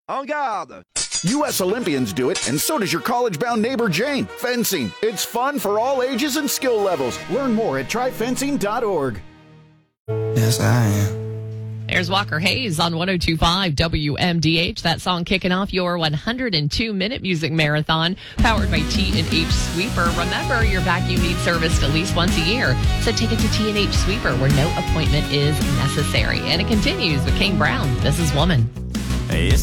En garde! U.S. Olympians do it, and so does your college-bound neighbor Jane. Fencing. It's fun for all ages and skill levels. Learn more at tryfencing.org. Yes, I am. There's Walker Hayes on 102.5 WMDH. That song kicking off your 102-minute music marathon, powered by T&H Sweeper. Remember, your vacuum needs serviced at least once a year, so take it to T&H Sweeper, where no appointment is necessary. And it continues with Kane Brown. This is Woman. Hey,